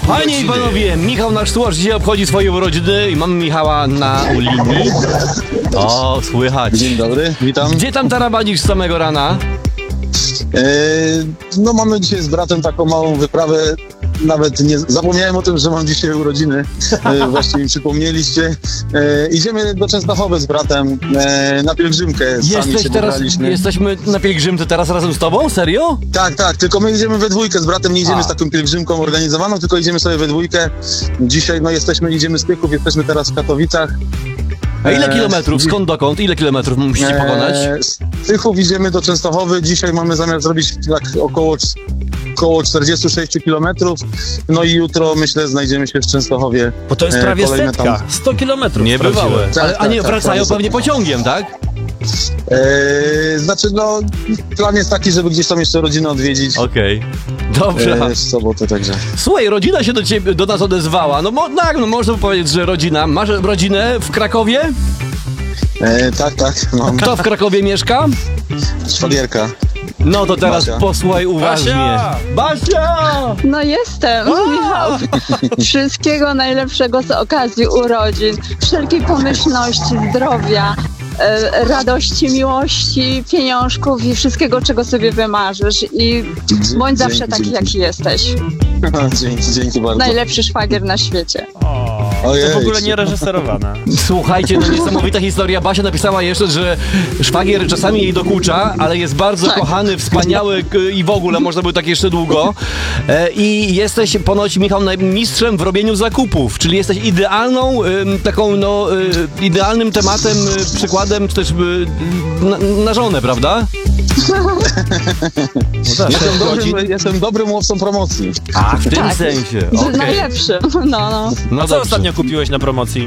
Panie i panowie, Michał nasz słuchacz dzisiaj obchodzi swoje urodziny i mamy Michała na linii. O, słychać. Dzień dobry, witam. Gdzie tam tarabanisz z samego rana? No mamy dzisiaj z bratem taką małą wyprawę. Nawet nie zapomniałem o tym, że mam dzisiaj urodziny. Właśnie mi przypomnieliście. Idziemy do Częstochowy z bratem na pielgrzymkę. Sami się wybraliśmy. Jesteśmy na pielgrzymce teraz razem z tobą? Serio? Tak, tylko my idziemy we dwójkę z bratem, nie idziemy z taką pielgrzymką organizowaną, tylko idziemy sobie we dwójkę. Dzisiaj idziemy z Tychów, jesteśmy teraz w Katowicach. A ile kilometrów? Skąd dokąd? Ile kilometrów musicie pokonać? Z Tychów idziemy do Częstochowy. Dzisiaj mamy zamiar zrobić tak około 46 kilometrów. No i jutro, myślę, znajdziemy się w Częstochowie. Bo to jest prawie setka, 100 kilometrów. Nie bywałem. A nie, tak, wracają pewnie pociągiem, tak? Plan jest taki, żeby gdzieś tam jeszcze rodzinę odwiedzić. Okej. Dobrze. W sobotę, także. Słuchaj, rodzina się do nas odezwała. No można powiedzieć, że rodzina. Masz rodzinę w Krakowie? Tak, mam. Kto w Krakowie mieszka? Szwagierka. No to teraz Basia. posłuchaj uważnie. Basia! No jestem, Michał. Wszystkiego najlepszego z okazji urodzin, wszelkiej pomyślności, zdrowia, radości, miłości, pieniążków i wszystkiego, czego sobie wymarzysz. I bądź zawsze taki, jaki jesteś. Dzięki bardzo. Najlepszy szwagier na świecie. Ojej, To w ogóle nie reżyserowane. Słuchajcie, no niesamowita historia. Basia napisała jeszcze, że szwagier czasami jej dokucza, ale jest bardzo kochany, wspaniały i w ogóle można by tak jeszcze długo. I jesteś ponoć, Michał, mistrzem w robieniu zakupów, czyli jesteś idealną, idealnym tematem, przykładem też na żonę, prawda? Jestem dobrym łowcą promocji. A, w tym sensie. Okay. Najlepszy. No. A co ostatnio kupiłeś na promocji?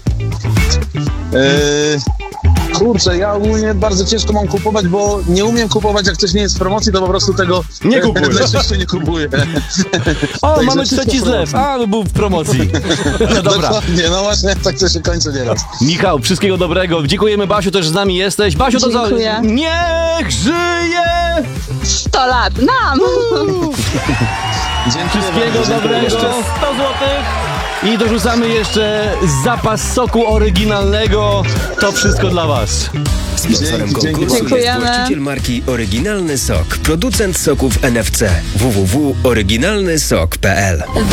Kurczę, ja ogólnie bardzo ciężko mam kupować, bo nie umiem kupować, jak coś nie jest w promocji, to po prostu tego nie kupuję. Najczęściej nie kupuję. O, Także mamy trzeci zlew. A, był w promocji. No dobra. Dokładnie, no właśnie, tak to się kończy nieraz. Michał, wszystkiego dobrego. Dziękujemy, Basiu, też z nami jesteś. Basiu, to Dziękuję. Niech żyje! 100 lat nam! Wszystkiego dobrego. Jeszcze 100 złotych. I dorzucamy jeszcze zapas soku oryginalnego. To wszystko dla was. Sponsorem konkursu jest Dziękujemy. właściciel marki Oryginalny Sok, producent soków NFC. www.oryginalnysok.pl